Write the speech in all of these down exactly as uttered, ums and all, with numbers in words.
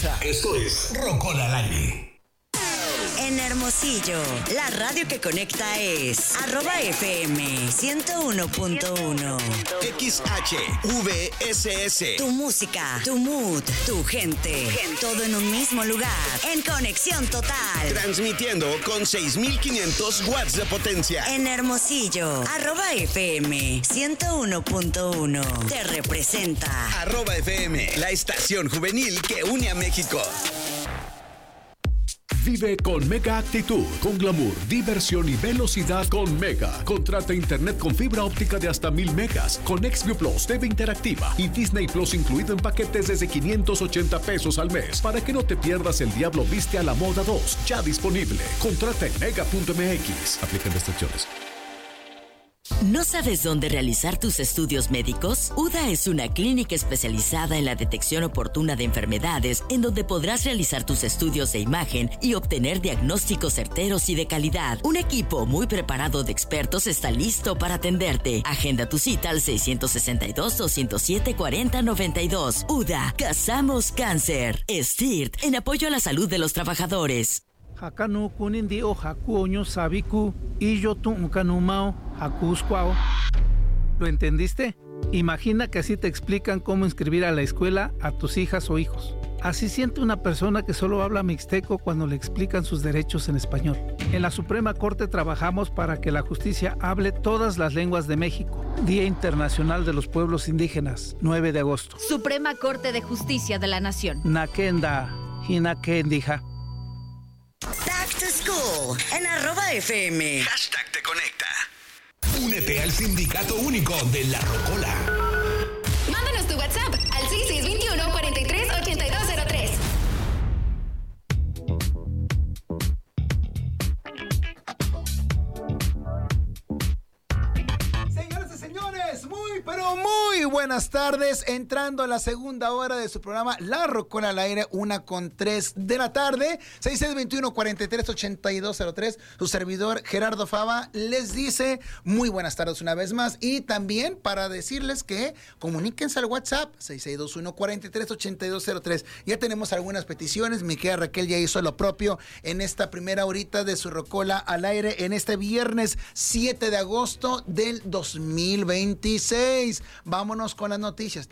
escucha. Esto es Rocola al aire. En Hermosillo, la radio que conecta es arroba F M ciento uno punto uno. X H V S S. Tu música, tu mood, tu gente. Todo en un mismo lugar. En conexión total. Transmitiendo con seis mil quinientos watts de potencia. En Hermosillo, arroba F M ciento uno punto uno. Te representa. Arroba F M, la estación juvenil que une a México. Vive con Mega Actitud, con glamour, diversión y velocidad con Mega. Contrata internet con fibra óptica de hasta mil megas, con Xview Plus, T V interactiva y Disney Plus incluido en paquetes desde quinientos ochenta pesos al mes. Para que no te pierdas El Diablo Viste a la Moda dos, ya disponible. Contrata en mega punto m x. Aplican restricciones. ¿No sabes dónde realizar tus estudios médicos? U D A es una clínica especializada en la detección oportuna de enfermedades, en donde podrás realizar tus estudios de imagen y obtener diagnósticos certeros y de calidad. Un equipo muy preparado de expertos está listo para atenderte. Agenda tu cita al seiscientos sesenta y dos, doscientos siete, cuarenta, noventa y dos. U D A, Cazamos Cáncer. S T I R T, en apoyo a la salud de los trabajadores. Hakanu kunindi o haku oño sabiku y yo tu ukanumao hakuskwao. ¿Lo entendiste? Imagina que así te explican cómo inscribir a la escuela a tus hijas o hijos. Así siente una persona que solo habla mixteco cuando le explican sus derechos en español. En la Suprema Corte trabajamos para que la justicia hable todas las lenguas de México. Día Internacional de los Pueblos Indígenas, nueve de agosto. Suprema Corte de Justicia de la Nación. Nakenda, hinakendija. Back to School en arroba F M. Hashtag te conecta. Únete al sindicato único de La Rocola. Mándanos tu WhatsApp al seis seis dos uno, cuatro tres, ocho dos cero tres. Señoras y señores, muy pero muy buenas tardes. Entrando a la segunda hora de su programa La Rocola al aire, una con tres de la tarde. seis seis dos uno, cuatro tres, ocho dos cero tres. Su servidor Gerardo Fava les dice muy buenas tardes una vez más. Y también para decirles que comuníquense al WhatsApp seis seis dos uno, cuatro tres, ocho dos cero tres. Ya tenemos algunas peticiones. Mi querida Raquel ya hizo lo propio en esta primera horita de su Rocola al aire en este viernes siete de agosto del dos mil veintiséis. Vámonos con las noticias.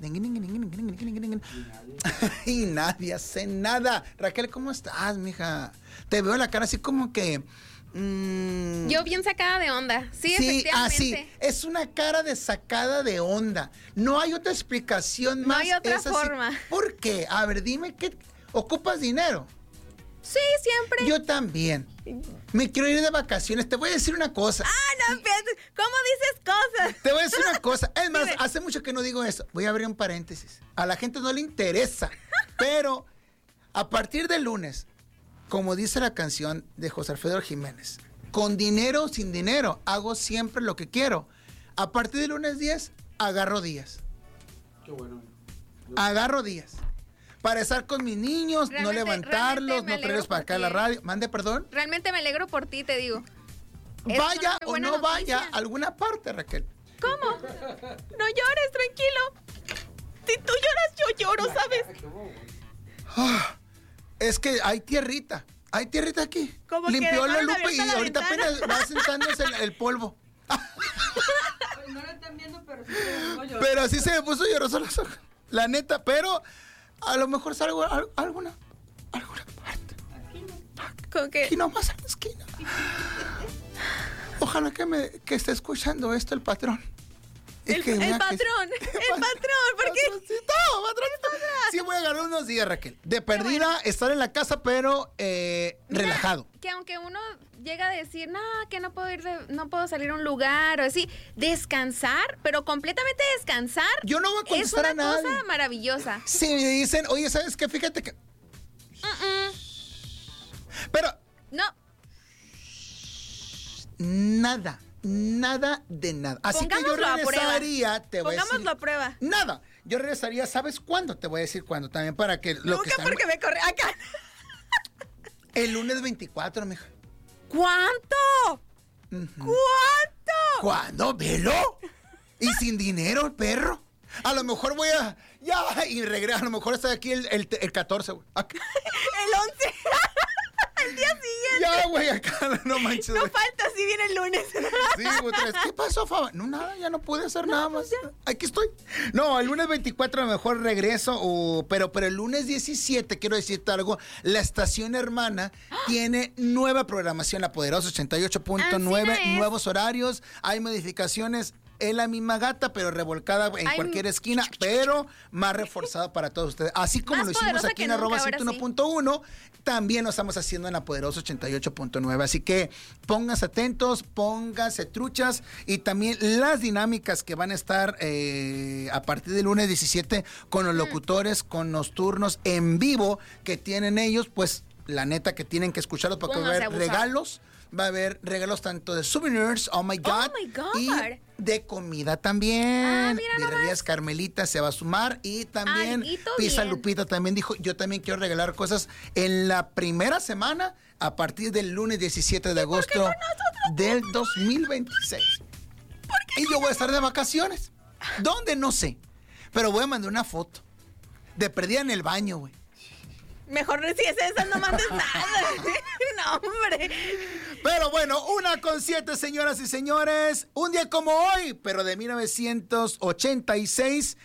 Y nadie hace nada. Raquel, ¿cómo estás, mija? Te veo la cara así como que... Mmm... Yo bien sacada de onda. Sí, sí, efectivamente. Así. Es una cara de sacada de onda. No hay otra explicación no más. No hay otra es forma. Así. ¿Por qué? A ver, dime, ¿qué ocupas dinero? Sí, siempre. Yo también. Me quiero ir de vacaciones. Te voy a decir una cosa. Ah, no, ¿cómo dices cosas? Te voy a decir una cosa. Es más, Dime. hace mucho que no digo eso. Voy a abrir un paréntesis. A la gente no le interesa. Pero a partir del lunes, como dice la canción de José Alfredo Jiménez, con dinero o sin dinero, hago siempre lo que quiero. A partir del lunes diez, agarro días. Qué bueno. Agarro días. Para estar con mis niños, realmente, no levantarlos, no traerlos para acá a la radio. Mande, perdón. Realmente me alegro por ti, te digo. Vaya o no noticia. Vaya a alguna parte, Raquel. ¿Cómo? No llores, tranquilo. Si tú lloras, yo lloro, ¿sabes? Oh, es que hay tierrita. Hay tierrita aquí. ¿Cómo limpió la lupa y la ahorita ventana? apenas va sentándose el, el polvo. Pues no lo están viendo, pero sí se me puso lloroso. Pero así se me puso lloroso los ojos. La neta, pero... A lo mejor salgo a alguna, alguna parte. Aquí no. ¿Con qué? Aquí nomás a la esquina. Ojalá que me que esté escuchando esto el patrón. El, que, el mira, patrón, que, el patrón, ¿por qué? Patroncito, patronito. Sí voy a agarrar unos días, Raquel. De perdida, bueno. estar en la casa, pero eh, Mira, relajado. Que aunque uno llega a decir, no, que no puedo ir, de, no puedo salir a un lugar o así, descansar, pero completamente descansar. Yo no voy a contestar a nadie. Es una cosa maravillosa. Si me dicen, oye, ¿sabes qué? Fíjate que... Uh-uh. Pero... No. Nada. Nada de nada. Así que yo regresaría, te voy a decir. Pongámoslo a prueba. Nada. Yo regresaría, ¿sabes cuándo? Te voy a decir cuándo también para que... Lo Nunca que están... porque me corre acá. El lunes veinticuatro, mija. ¿Cuánto? Uh-huh. ¿Cuánto? ¿Cuándo? ¿Velo? ¿Y sin dinero el perro? A lo mejor voy a... Ya, y regreso. A lo mejor estoy aquí el, el, el catorce, güey. Aquí. El once. El día siguiente. Ya, güey, acá no manches. No falta, si viene el lunes. Sí, güey, ¿qué pasó, Faba? No, nada, ya no pude hacer No, nada pues más. Aquí estoy. No, el lunes veinticuatro a lo mejor regreso, o, pero, pero el lunes diecisiete, quiero decirte algo, la estación hermana tiene nueva programación, La Poderosa ochenta y ocho punto nueve, Así es. nuevos horarios, hay modificaciones. Es la misma gata, pero revolcada en Ay, cualquier esquina, pero más reforzada para todos ustedes. Así como Más lo hicimos poderosa aquí que en nunca, arroba ahora ciento uno punto uno, también lo estamos haciendo en La Poderosa ochenta y ocho punto nueve. Así que pónganse atentos, pónganse truchas, y también las dinámicas que van a estar eh, a partir del lunes diecisiete con los locutores, con los turnos en vivo que tienen ellos, pues la neta que tienen que escucharlos porque va a Pónganse haber a abusar. regalos. Va a haber regalos tanto de souvenirs, oh my God, Oh my God. y de comida también. Ah, mira Birrerías nomás. Carmelita se va a sumar, y también Alguito Pizza bien. Lupita también dijo, yo también quiero regalar cosas en la primera semana a partir del lunes diecisiete de agosto del dos mil veintiséis. Y yo voy a estar de vacaciones. ¿Dónde? No sé. Pero voy a mandar una foto de perdida en el baño, güey. Mejor si es esa, no mandes nada. No, hombre. Pero bueno, una con siete, señoras y señores. Un día como hoy, pero de mil novecientos ochenta y seis,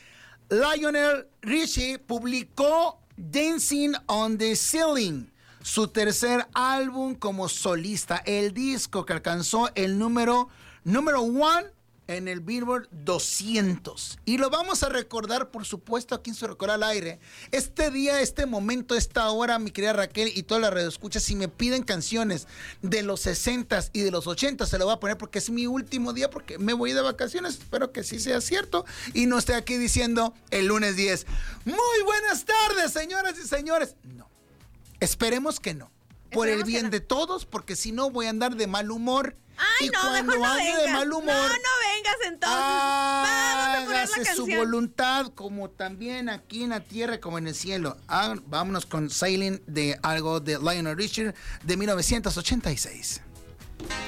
Lionel Richie publicó Dancing on the Ceiling, su tercer álbum como solista, el disco que alcanzó el número número uno en el Billboard doscientos. Y lo vamos a recordar, por supuesto, aquí en Su Recuerda al Aire. Este día, este momento, esta hora, mi querida Raquel y todas las radioescuchas, si me piden canciones de los sesentas y de los ochentas, se lo voy a poner porque es mi último día, porque me voy de vacaciones. Espero que sí sea cierto y no esté aquí diciendo el lunes diez. Muy buenas tardes, señoras y señores. No, esperemos que no. Por el Esperemos que bien no. de todos, porque si no voy a andar de mal humor. Ay, y no, cuando mejor no ande vengas. de mal humor, No, no vengas entonces. Vamos a poner la hágase su canción. voluntad, como también aquí en la tierra como en el cielo. Ah, vámonos con Sailing, de algo de Lionel Richie de mil novecientos ochenta y seis.